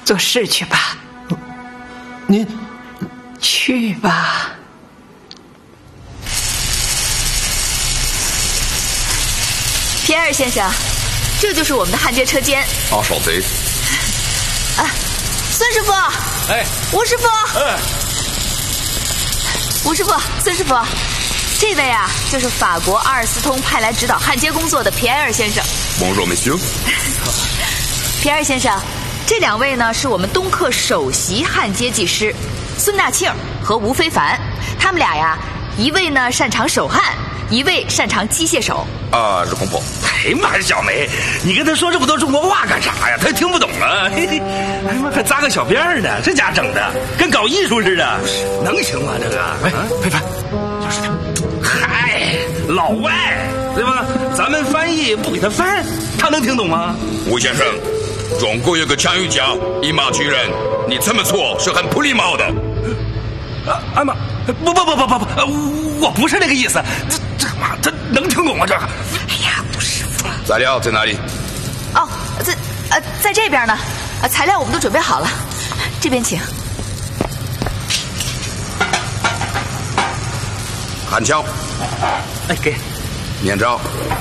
做事去吧。 您去吧。 皮埃尔先生，这就是我们的焊接车间。 啊，少贼！ 啊，孙师傅， 哎， 吴师傅， 哎， 吴师傅，孙师傅，这位啊，就是法国阿尔斯通派来指导焊接工作的皮埃尔先生。 Bonjour, monsieur。 皮埃尔先生，这两位呢是我们东客首席焊接技师孙大庆和吴非凡，他们俩呀，一位呢擅长手焊，一位擅长机械手。 啊，是公婆。 哎呀妈呀，小梅，你跟他说这么多中国话干啥呀？他听不懂啊！嘿嘿，哎呀妈，还扎个小辫儿呢，这家整的跟搞艺术似的，能行吗？这个？ 哎，非凡，就是他。 嗨，老外对吧？咱们翻译不给他翻，他能听懂吗？ 吴先生，中国有个强语叫一马巨人，你这么做是很不礼貌的。 啊妈，不，我不是那个意思。这妈，他能听懂吗？这个？ 哎呀，吴师傅。 材料在哪里？ 哦，在这边呢。材料我们都准备好了，这边请。 焊枪。 哎，给。 面罩。